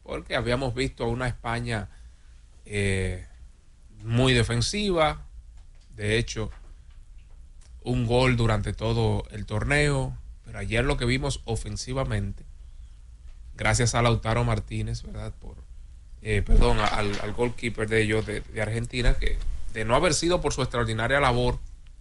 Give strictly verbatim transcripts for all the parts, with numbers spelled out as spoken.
porque habíamos visto a una España eh, muy defensiva, de hecho, un gol durante todo el torneo, pero ayer lo que vimos ofensivamente, gracias a Lautaro Martínez, ¿verdad? Por, eh, perdón, al, al goalkeeper de ellos, de, de Argentina, que de no haber sido por su extraordinaria labor,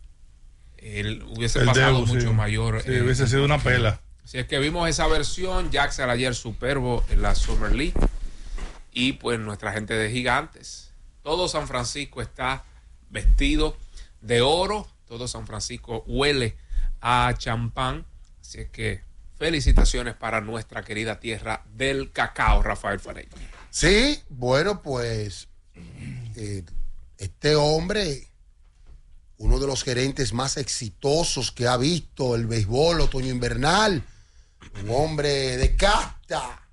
él hubiese el pasado Deus, mucho sí. mayor. Sí, eh, hubiese sido una pela. Así es que vimos esa versión, Jackson ayer superbo en la Summer League, y pues nuestra gente de Gigantes. Todo San Francisco está vestido de oro, todo San Francisco huele a champán, así es que felicitaciones para nuestra querida tierra del cacao, Rafael Faney. Sí, bueno, pues eh, este hombre, uno de los gerentes más exitosos que ha visto el béisbol otoño invernal, un hombre de casta,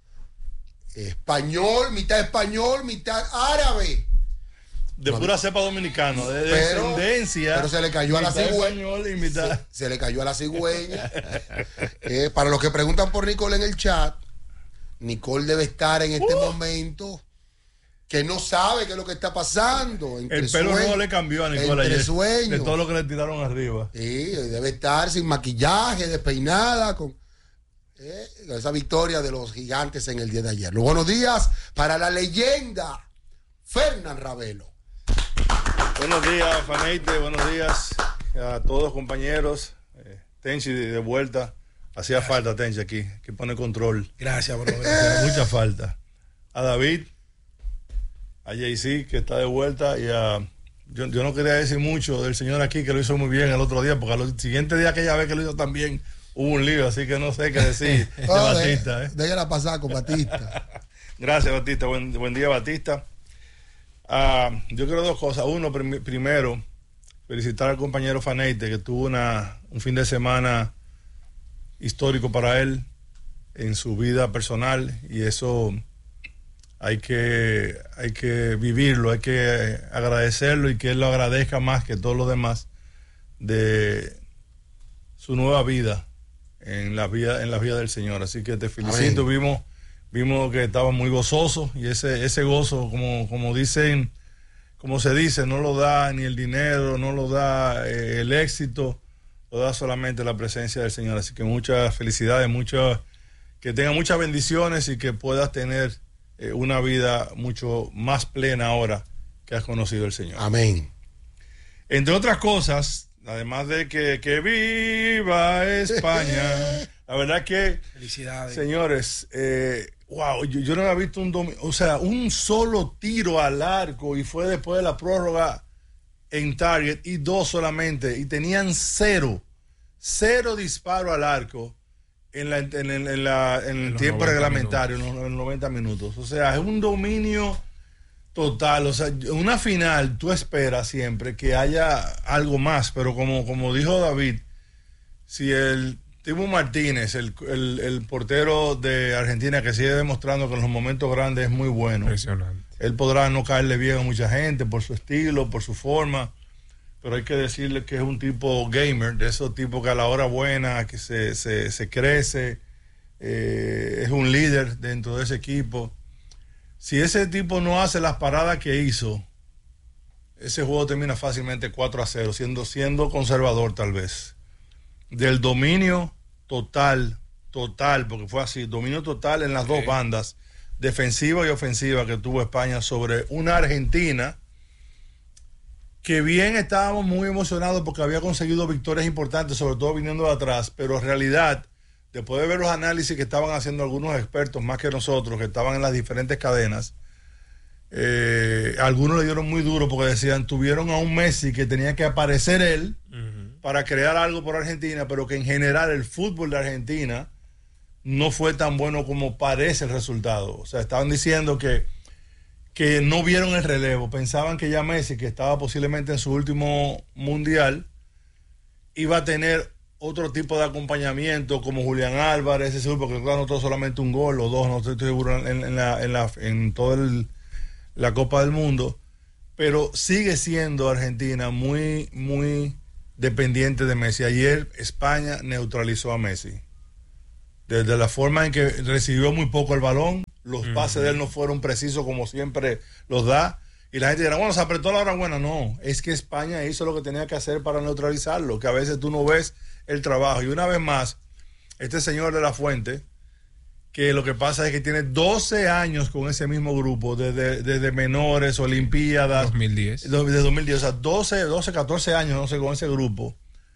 español, mitad español, mitad árabe. De no, pura cepa dominicana, de pero, descendencia. Pero se le cayó a la cigüeña. Se, se le cayó a la cigüeña. eh, para los que preguntan por Nicole en el chat, Nicole debe estar en este uh. momento que no sabe qué es lo que está pasando. El pelo sueños, no le cambió a Nicole ayer, sueños. de todo lo que le tiraron arriba. Sí, debe estar sin maquillaje, despeinada, con eh, esa victoria de los Gigantes en el día de ayer. Los buenos días para la leyenda Fernán Ravelo. Buenos días, Faneite, buenos días a todos compañeros. Eh, Tenchi de vuelta. Hacía gracias. Falta Tenchi aquí, que pone control. Gracias, bro. Gracias. Mucha falta. A David, a Jay-Z, que está de vuelta, y a... Yo, yo no quería decir mucho del señor aquí, que lo hizo muy bien el otro día, porque al siguiente día que ella ve que lo hizo tan bien, hubo un lío, así que no sé qué decir de oh, Batista. De, ¿eh? Déjala pasar con Batista. Gracias, Batista. Buen, buen día, Batista. Uh, yo creo dos cosas. Uno, prim- primero, felicitar al compañero Faneite, que tuvo una, un fin de semana histórico para él en su vida personal, y eso hay que, hay que vivirlo, hay que agradecerlo y que él lo agradezca más que todos los demás de su nueva vida en la vida, en la vida del Señor. Así que te felicito. Amén. Vimos Vimos que estaba muy gozoso, y ese, ese gozo, como, como dicen, como se dice, no lo da ni el dinero, no lo da eh, el éxito, lo da solamente la presencia del Señor. Así que muchas felicidades, muchas, que tenga muchas bendiciones y que puedas tener eh, una vida mucho más plena ahora que has conocido al Señor. Amén. Entre otras cosas, además de que, que viva España, la verdad que, felicidades, señores, eh, wow, yo, yo no había visto un domi- o sea, un solo tiro al arco, y fue después de la prórroga en target, y dos solamente, y tenían cero, cero disparo al arco en, la, en, en, en, la, en el tiempo reglamentario, en los noventa minutos. O sea, es un dominio total. O sea, una final tú esperas siempre que haya algo más, pero como, como dijo David, si el Timo Martínez, el, el, el portero de Argentina, que sigue demostrando que en los momentos grandes es muy bueno, impresionante, él podrá no caerle bien a mucha gente por su estilo, por su forma, pero hay que decirle que es un tipo gamer, de esos tipos que a la hora buena, que se, se, se crece, eh, es un líder dentro de ese equipo. Si ese tipo no hace las paradas que hizo, ese juego termina fácilmente cuatro a cero, siendo, siendo conservador tal vez. Del dominio total, total, porque fue así, dominio total en las okay. dos bandas, defensiva y ofensiva, que tuvo España sobre una Argentina que bien estábamos muy emocionados porque había conseguido victorias importantes, sobre todo viniendo de atrás, pero en realidad, después de ver los análisis que estaban haciendo algunos expertos más que nosotros, que estaban en las diferentes cadenas, eh, algunos le dieron muy duro porque decían, tuvieron a un Messi que tenía que aparecer él uh-huh. para crear algo por Argentina, pero que en general el fútbol de Argentina no fue tan bueno como parece el resultado. O sea, estaban diciendo que, que no vieron el relevo, pensaban que ya Messi, que estaba posiblemente en su último mundial, iba a tener otro tipo de acompañamiento como Julián Álvarez, ese grupo que anotó solamente un gol o dos, no estoy seguro, en, en, la, en, la, en toda la Copa del Mundo, pero sigue siendo Argentina muy, muy dependiente de Messi. Ayer España neutralizó a Messi. desde la forma en que recibió muy poco el balón, los pases uh-huh. de él no fueron precisos como siempre los da, y la gente dirá, bueno, se apretó la hora buena. No, es que España hizo lo que tenía que hacer para neutralizarlo, que a veces tú no ves el trabajo. Y una vez más, este señor de la Fuente, que lo que pasa es que tiene doce años con ese mismo grupo, desde, desde menores, olimpiadas. dos mil diez. Desde dos mil diez, o sea, doce, doce, catorce años, no sé, con ese grupo.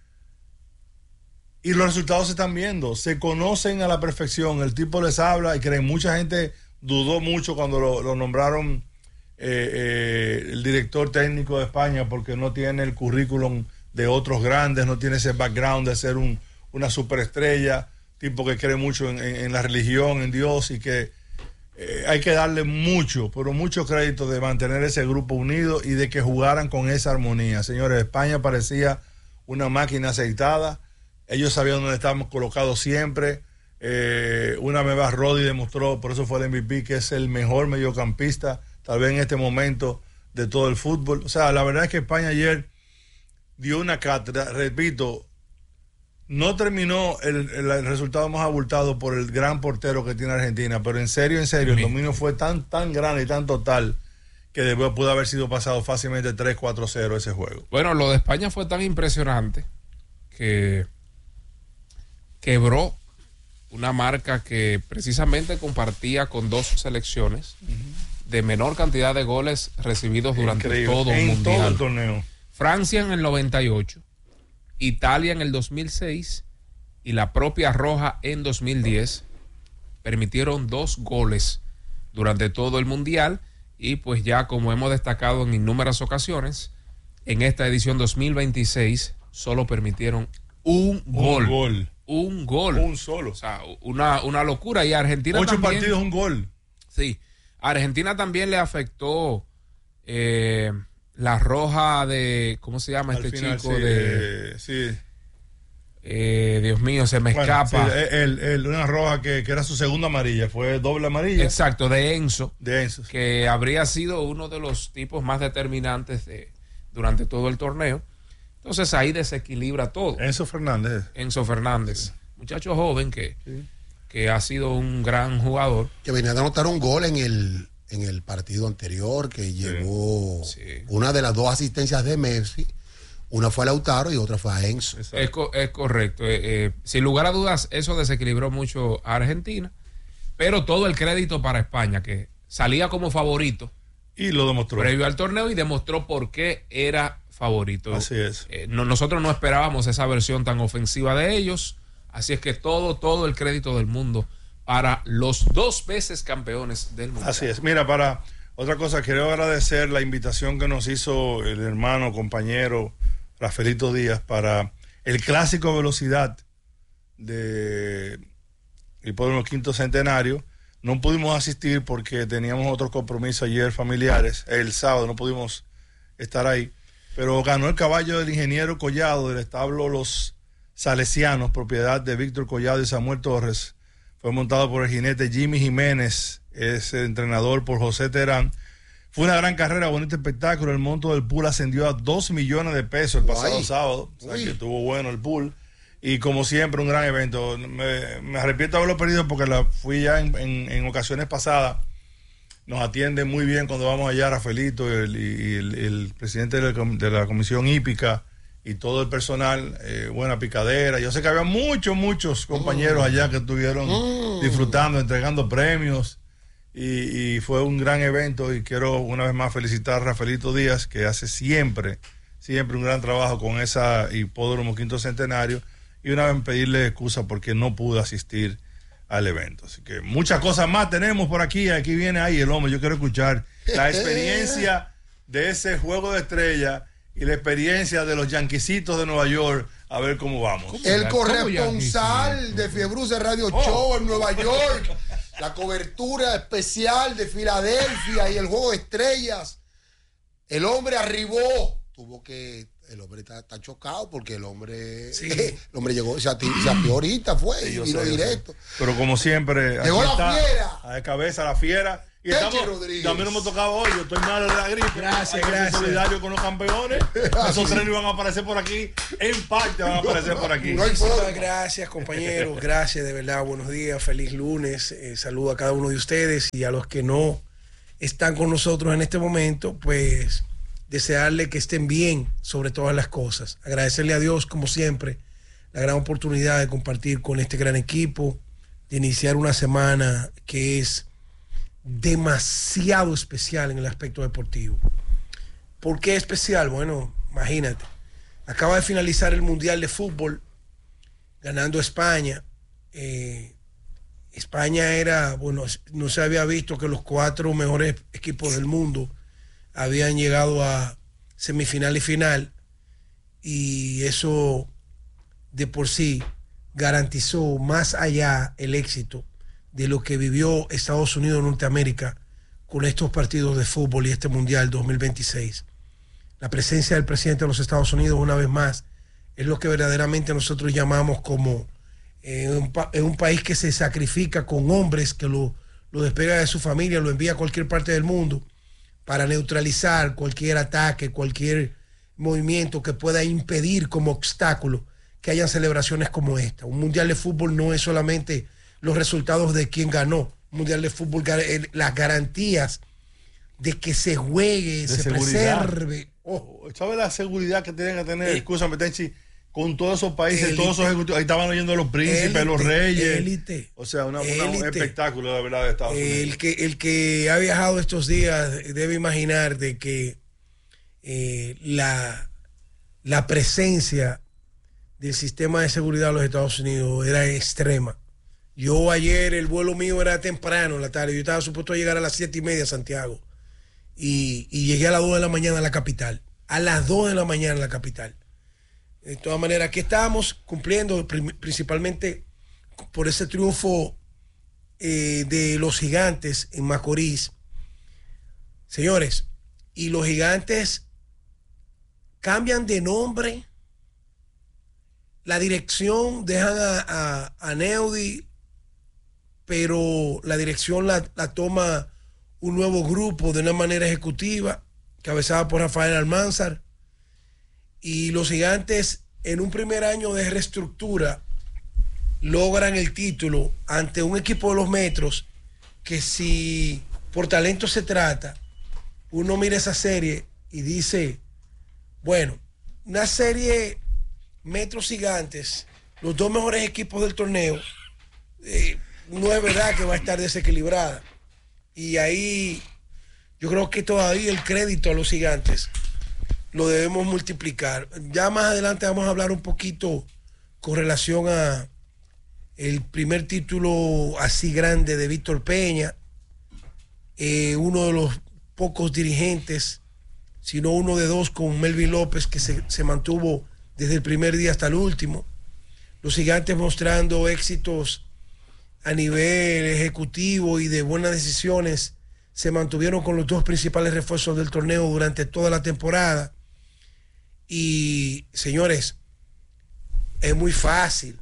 Y los resultados se están viendo, se conocen a la perfección, el tipo les habla y creen, mucha gente dudó mucho cuando lo, lo nombraron eh, eh, el director técnico de España, porque no tiene el currículum de otros grandes, no tiene ese background de ser un, una superestrella, tipo que cree mucho en, en, en la religión, en Dios, y que eh, hay que darle mucho, pero mucho crédito de mantener ese grupo unido y de que jugaran con esa armonía. Señores, España parecía una máquina aceitada. Ellos sabían dónde estábamos colocados siempre. Eh, una vez más Rodri demostró, por eso fue el M V P, que es el mejor mediocampista, tal vez en este momento, de todo el fútbol. O sea, la verdad es que España ayer dio una cátedra. Repito, no terminó el, el, el resultado más abultado por el gran portero que tiene Argentina, pero en serio, en serio, el dominio fue tan, tan grande y tan total que después pudo haber sido pasado fácilmente tres cuatro cero ese juego. Bueno, lo de España fue tan impresionante que quebró una marca que precisamente compartía con dos selecciones uh-huh. de menor cantidad de goles recibidos durante Increíble. todo el mundial. Todo el torneo. Francia en el noventa y ocho, Italia en el dos mil seis y la propia Roja en dos mil diez permitieron dos goles durante todo el mundial, y pues ya como hemos destacado en innumerables ocasiones, en esta edición dos mil veintiséis solo permitieron un, un gol. gol. Un gol. Un solo. O sea, una, una locura. Y Argentina Ocho también, partidos, un gol. Sí. A Argentina también le afectó eh, la roja de, ¿cómo se llama Al este final, chico? Sí, de, eh, sí. Eh, Dios mío, se me bueno, escapa. Sí, el, el, una roja que, que era su segunda amarilla, fue doble amarilla. Exacto, de Enzo. De Enzo. Que habría sido uno de los tipos más determinantes de, durante todo el torneo. Entonces ahí desequilibra todo. Enzo Fernández. Enzo Fernández. Sí. Muchacho joven que, sí. que ha sido un gran jugador. Que venía de anotar un gol en el, en el partido anterior, que sí. llevó sí. una de las dos asistencias de Messi. Una fue a Lautaro y otra fue a Enzo. Es, co- es correcto. Eh, eh, sin lugar a dudas, eso desequilibró mucho a Argentina. Pero todo el crédito para España, que salía como favorito. Y lo demostró. Previo al torneo y demostró por qué era favorito. Así es. Eh, no, nosotros no esperábamos esa versión tan ofensiva de ellos. Así es que todo, todo el crédito del mundo para los dos veces campeones del mundo. Así es. Mira, para otra cosa, quiero agradecer la invitación que nos hizo el hermano, compañero Rafaelito Díaz para el clásico velocidad de Hipódromo Quinto Centenario. No pudimos asistir porque teníamos otros compromisos ayer familiares. El sábado no pudimos estar ahí. Pero ganó el caballo del ingeniero Collado del establo Los Salesianos, propiedad de Víctor Collado y Samuel Torres. Fue montado por el jinete Jimmy Jiménez, es entrenador por José Terán. Fue una gran carrera, bonito espectáculo. El monto del pool ascendió a dos millones de pesos el pasado Uy. sábado. O sea Uy. que estuvo bueno el pool. Y como siempre, un gran evento. Me, me arrepiento de haberlo perdido porque la fui ya en, en, en ocasiones pasadas. Nos atienden muy bien cuando vamos allá, Rafaelito y el, y el, el presidente de la, de la Comisión Hípica y todo el personal. Eh, buena picadera. Yo sé que había muchos, muchos compañeros allá que estuvieron mm. disfrutando, entregando premios. Y, y fue un gran evento. Y quiero una vez más felicitar a Rafaelito Díaz, que hace siempre, siempre un gran trabajo con esa Hipódromo Quinto Centenario. Y una vez pedirle excusa porque no pude asistir al evento. Así que muchas cosas más tenemos por aquí. Aquí viene ahí el hombre. Yo quiero escuchar la experiencia de ese juego de estrella y la experiencia de los yanquisitos de Nueva York. A ver cómo vamos. El corresponsal de Fiebruce Radio oh. Show en Nueva York. La cobertura especial de Filadelfia y el juego de estrellas. El hombre arribó. Tuvo que... El hombre está, está chocado porque el hombre sí. el hombre llegó, se apió ahorita, fue, sí, y vino sé, directo. Pero como siempre, llegó la está, fiera. A de cabeza la fiera. Y estamos, también no hemos tocado hoy, yo estoy malo de la gripe. Gracias, Hay gracias. solidario con los campeones. Esos tres no van a aparecer por aquí. En parte van a aparecer por aquí. Muchísimas gracias, compañeros. Gracias, de verdad. Buenos días, feliz lunes. Eh, saludo a cada uno de ustedes y a los que no están con nosotros en este momento, pues desearle que estén bien sobre todas las cosas. Agradecerle a Dios, como siempre, la gran oportunidad de compartir con este gran equipo, de iniciar una semana que es demasiado especial en el aspecto deportivo. ¿Por qué especial? Bueno, imagínate, acaba de finalizar el Mundial de Fútbol ganando España. eh, España era, bueno, no se había visto que los cuatro mejores equipos del mundo habían llegado a semifinal y final, y eso de por sí garantizó más allá el éxito de lo que vivió Estados Unidos de Norteamérica con estos partidos de fútbol y este Mundial dos mil veintiséis. La presencia del presidente de los Estados Unidos, una vez más, es lo que verdaderamente nosotros llamamos como eh, un, pa un país que se sacrifica con hombres, que lo, lo despega de su familia, lo envía a cualquier parte del mundo para neutralizar cualquier ataque, cualquier movimiento que pueda impedir como obstáculo que hayan celebraciones como esta. Un mundial de fútbol no es solamente los resultados de quién ganó. Un mundial de fútbol, las garantías de que se juegue, de se seguridad. preserve. Oh. ¿Sabes la seguridad que tienen que tener? Eh, Escúchame, Tenchi, con todos esos países, élite, todos esos ejecutivos. Ahí estaban oyendo los príncipes, élite, los reyes. Élite, o sea, una, una, un élite. espectáculo de verdad de Estados Unidos. El que, el que ha viajado estos días debe imaginar de que eh, la, la presencia del sistema de seguridad de los Estados Unidos era extrema. Yo ayer, el vuelo mío era temprano en la tarde, yo estaba supuesto a llegar a las siete y media a Santiago, y, y llegué a las dos de la mañana a la capital, a las dos de la mañana a la capital. De todas maneras, aquí estamos cumpliendo principalmente por ese triunfo eh, de los Gigantes en Macorís. Señores, y los Gigantes cambian de nombre, la dirección, dejan a, a, a Neudi, pero la dirección la, la toma un nuevo grupo de una manera ejecutiva, cabezada por Rafael Almanzar, y los Gigantes en un primer año de reestructura logran el título ante un equipo de los Metros que, si por talento se trata, uno mira esa serie y dice, bueno, una serie Metros Gigantes, los dos mejores equipos del torneo, eh, no es verdad que va a estar desequilibrada. Y ahí yo creo que todavía el crédito a los Gigantes lo debemos multiplicar. Ya más adelante vamos a hablar un poquito con relación a el primer título así grande de Víctor Peña, eh, uno de los pocos dirigentes, sino uno de dos, con Melvin López, que se, se mantuvo desde el primer día hasta el último. Los Gigantes mostrando éxitos a nivel ejecutivo y de buenas decisiones, se mantuvieron con los dos principales refuerzos del torneo durante toda la temporada. Y, señores, es muy fácil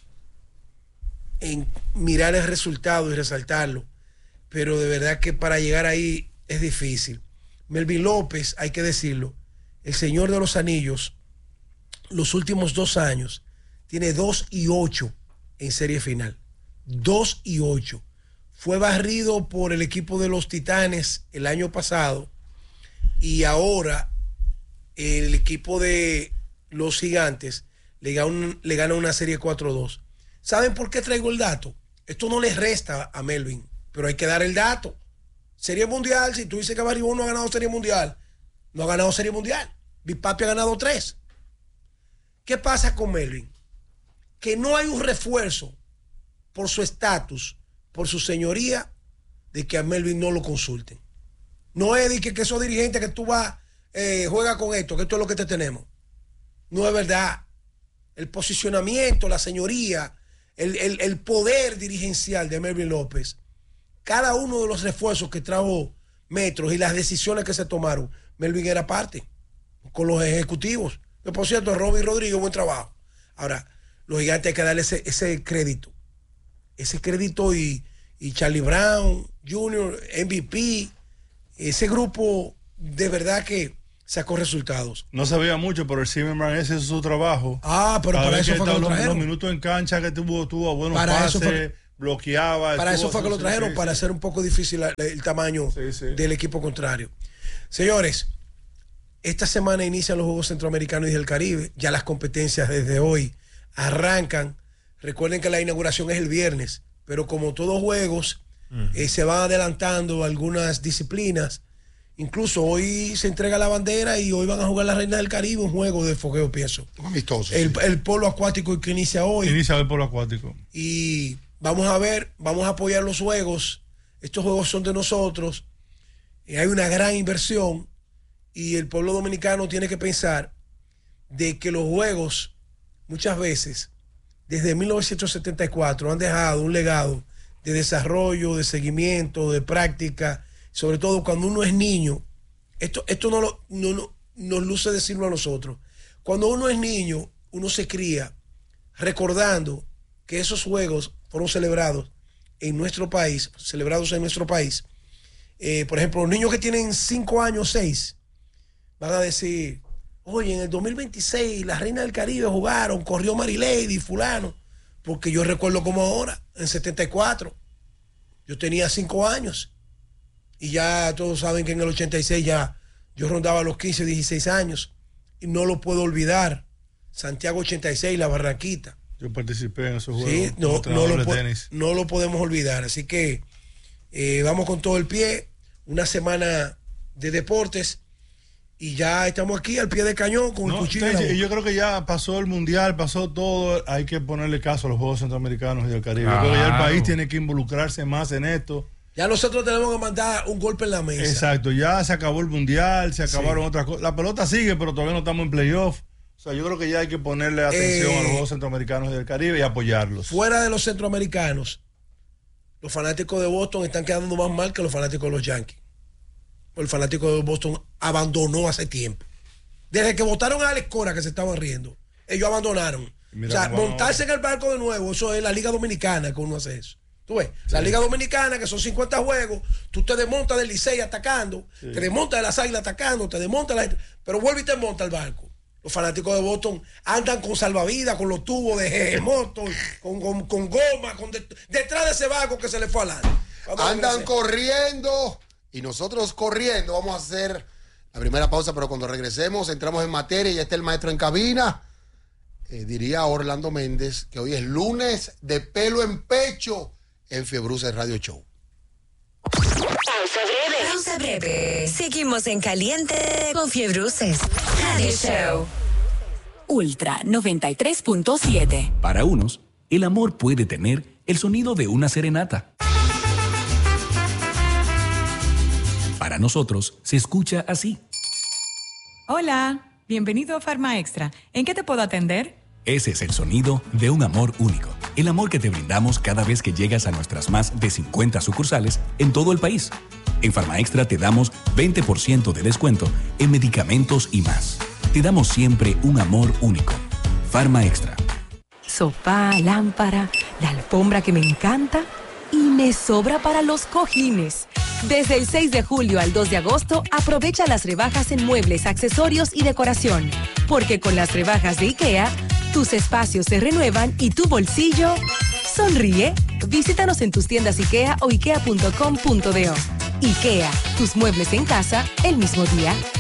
en mirar el resultado y resaltarlo, pero de verdad que para llegar ahí es difícil. Melvin López, hay que decirlo, el señor de los anillos, los últimos dos años tiene dos y ocho en serie final. dos y ocho. Fue barrido por el equipo de los Titanes el año pasado, y ahora el equipo de los Gigantes le gana, le gana una serie cuatro dos. ¿Saben por qué traigo el dato? Esto no le resta a Melvin, pero hay que dar el dato. Serie Mundial, si tú dices que Barry Bonds no ha ganado Serie Mundial, no ha ganado Serie Mundial. Big Papi ha ganado tres. ¿Qué pasa con Melvin? Que no hay un refuerzo por su estatus, por su señoría, de que a Melvin no lo consulten. No es de que, que esos dirigentes que tú vas, eh, juega con esto, que esto es lo que te tenemos. No es verdad. El posicionamiento, la señoría, el, el, el poder dirigencial de Melvin López, cada uno de los refuerzos que trajo Metros y las decisiones que se tomaron, Melvin era parte con los ejecutivos. Que, por cierto, Robbie Rodríguez, buen trabajo. Ahora, los Gigantes hay que darle ese, ese crédito. Ese crédito y, y Charlie Brown junior, M V P. Ese grupo de verdad que sacó resultados. No sabía mucho, pero el Zimmerman ese es su trabajo. Ah, pero Cada para vez eso fue que lo los, trajeron. los minutos en cancha que tuvo, tuvo buenos Para pases, eso fue- bloqueaba. Para estuvo- eso fue que lo trajeron, sí, para sí. hacer un poco difícil el, el tamaño Sí, sí. del equipo contrario. Señores, esta semana inician los Juegos Centroamericanos y del Caribe. Ya las competencias desde hoy arrancan. Recuerden que la inauguración es el viernes, pero como todos juegos, uh-huh. eh, se van adelantando algunas disciplinas. Incluso hoy se entrega la bandera y hoy van a jugar la Reina del Caribe, un juego de fogueo, pienso. Amistoso. El, sí. el polo acuático que inicia hoy. Inicia el polo acuático. Y vamos a ver, vamos a apoyar los juegos. Estos juegos son de nosotros. Y hay una gran inversión. Y el pueblo dominicano tiene que pensar de que los juegos, muchas veces, desde mil novecientos setenta y cuatro, han dejado un legado de desarrollo, de seguimiento, de práctica. Sobre todo cuando uno es niño, esto, esto no, lo, no, no nos luce decirlo a nosotros. Cuando uno es niño, uno se cría recordando que esos juegos fueron celebrados en nuestro país, celebrados en nuestro país. Eh, por ejemplo, los niños que tienen cinco años, seis, van a decir, oye, en el dos mil veintiséis la Reina del Caribe jugaron, corrió Marilady, fulano, porque yo recuerdo como ahora, en setenta y cuatro, yo tenía cinco años. Y ya todos saben que en el ochenta y seis ya yo rondaba los quince, dieciséis años. Y no lo puedo olvidar. Santiago ochenta y seis, la Barranquita. Yo participé en esos juegos. Sí, no, no, lo, de po- tenis. no lo podemos olvidar. Así que eh, vamos con todo el pie. Una semana de deportes. Y ya estamos aquí al pie del cañón con No, el cuchillo. en la y boca. yo creo que ya pasó el mundial, pasó todo. Hay que ponerle caso a los Juegos Centroamericanos y del Caribe. Claro. Yo creo que ya el país tiene que involucrarse más en esto. Ya nosotros tenemos que mandar un golpe en la mesa. Exacto, ya se acabó el mundial, se acabaron Sí. otras cosas. La pelota sigue, pero todavía no estamos en playoff. O sea, yo creo que ya hay que ponerle atención Eh, a los Juegos Centroamericanos y del Caribe y apoyarlos. Fuera de los centroamericanos, los fanáticos de Boston están quedando más mal que los fanáticos de los Yankees. El fanático de Boston abandonó hace tiempo. Desde que votaron a Alex Cora, que se estaban riendo, ellos abandonaron. Mira O sea, cómo- montarse en el barco de nuevo, eso es la Liga Dominicana que uno hace eso. Tú ves, la Liga Dominicana, que son cincuenta juegos, tú te desmontas del Licey atacando, Sí. te desmontas de las Águilas atacando, te desmontas, la... pero vuelve y te monta el barco. Los fanáticos de Boston andan con salvavidas, con los tubos de G G Motor, con, con, con goma, con de- detrás de ese barco que se le fue al aire. Vamos a Andan ver. corriendo y nosotros corriendo. Vamos a hacer la primera pausa, pero cuando regresemos entramos en materia. Ya está el maestro en cabina. Eh, diría Orlando Méndez que hoy es lunes de pelo en pecho en Fiebruces Radio Show. Pausa breve. Pausa breve. Seguimos en caliente con Fiebruces Radio Show. Ultra noventa y tres punto siete. Para unos, el amor puede tener el sonido de una serenata. Para nosotros, se escucha así. Hola, bienvenido a Farma Extra. ¿En qué te puedo atender? Ese es el sonido de un amor único. El amor que te brindamos cada vez que llegas a nuestras más de cincuenta sucursales en todo el país. En Farma Extra te damos veinte por ciento de descuento en medicamentos y más. Te damos siempre un amor único. Farma Extra. Sofá, lámpara, la alfombra que me encanta y me sobra para los cojines. Desde el seis de julio al dos de agosto, aprovecha las rebajas en muebles, accesorios y decoración. Porque con las rebajas de IKEA, tus espacios se renuevan y tu bolsillo sonríe. Visítanos en tus tiendas IKEA o ikea punto com punto do. IKEA, tus muebles en casa el mismo día.